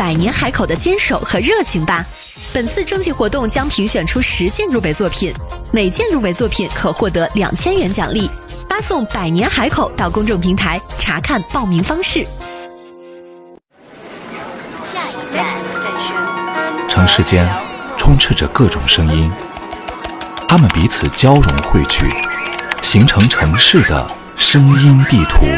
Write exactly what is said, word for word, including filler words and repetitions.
百年海口的坚守和热情吧。本次征集活动将评选出十件入围作品，每件入围作品可获得两千元奖励。发送“百年海口”到公众平台查看报名方式。 城市间充斥着各种声音，它们彼此交融汇聚，形成城市的声音地图。